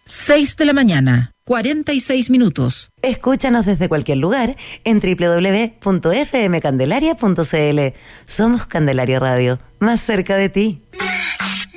6 de la mañana, 46 minutos. Escúchanos desde cualquier lugar en www.fmcandelaria.cl. Somos Candelaria Radio, más cerca de ti.